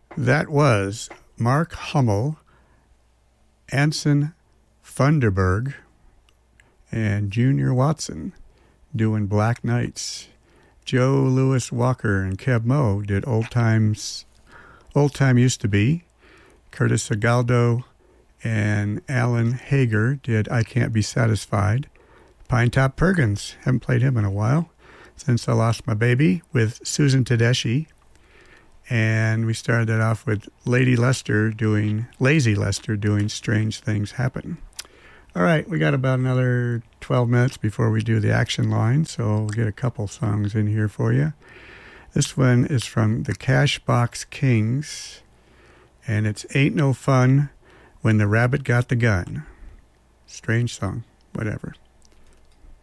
That was Mark Hummel, Anson Funderburg, and Junior Watson doing Black Nights. Joe Louis Walker and Kev Moe did Old Time Used to Be. Curtis Agaldo and Alan Hager did I Can't Be Satisfied. Pinetop Perkins, haven't played him in a while, Since I Lost My Baby, with Susan Tedeschi. And we started that off with Lazy Lester doing Strange Things Happen. All right, we got about another 12 minutes before we do the action line, so we'll get a couple songs in here for you. This one is from the Cashbox Kings, and it's Ain't No Fun When the Rabbit Got the Gun. Strange song, whatever.